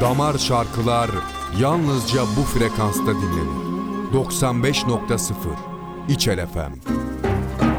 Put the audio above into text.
Damar şarkılar yalnızca bu frekansta dinlenir. 95.0 İçel FM.